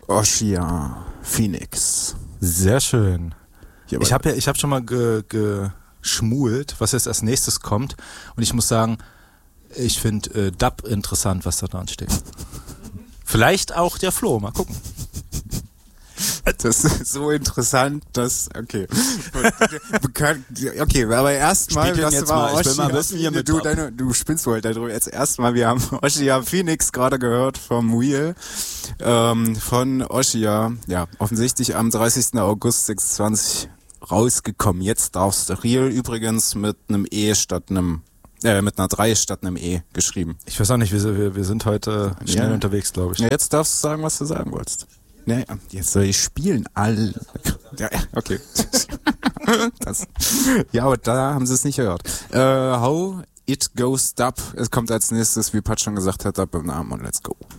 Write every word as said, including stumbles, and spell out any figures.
Oshia Phoenix. Sehr schön. Ja, ich habe ja, ich habe schon mal ge, geschmult, was jetzt als nächstes kommt. Und ich muss sagen, ich finde äh, Dub interessant, was da dran steht. Vielleicht auch der Flo, mal gucken. Das ist so interessant, dass, okay. Okay, aber erstmal, Spiel das jetzt war mal. Ich will Oshia, mal wissen, hier mit du, Dub. deine, du spinnst wohl darüber. Jetzt erstmal, wir haben Oshia Phoenix gerade gehört vom Wheel, ähm, von Oshia, ja, offensichtlich am dreißigsten August sechsundzwanzig rausgekommen. Jetzt darfst du Real übrigens mit einem E statt einem Äh, mit einer drei statt einem E geschrieben. Ich weiß auch nicht, wir, wir, wir sind heute schnell Ja. unterwegs, glaube ich. Ja, jetzt darfst du sagen, was du sagen wolltest. Nee, jetzt soll ich spielen. All. Ja, okay. Das. Ja, aber da haben sie es nicht gehört. Äh, How It Goes Dub. Es kommt als nächstes, wie Pat schon gesagt hat, Dub im Namen und let's go.